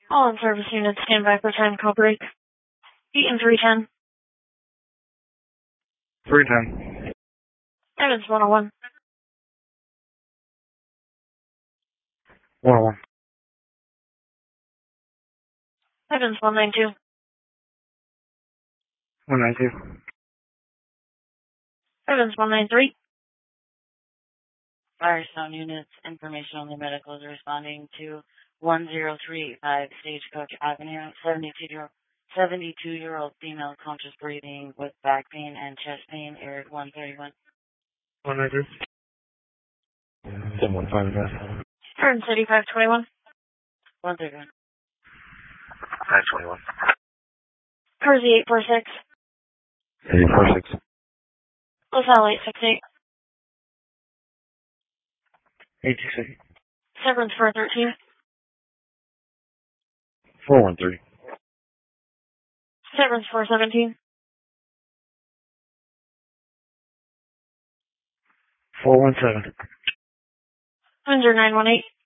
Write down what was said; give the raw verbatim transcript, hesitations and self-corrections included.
All in service units, stand by for time call break. Eaton three ten. three ten. Evans one oh one. one oh one. Evans one ninety-two. one ninety-two. Evans one ninety-three. Firestone units, information on the medical is responding to one zero three eight five Stagecoach Avenue, seventy-two-year-old female conscious breathing with back pain and chest pain, aired one thirty-one. one ninety-two. seven one five address. Turn City five twenty-one. one thirty-one. five twenty-one. Kersey eight four six. eight four six. LaSalle eight six eight. eight six eight. Severance four thirteen. four one three. Severance four seventeen. four one seven. Windsor nine one eight.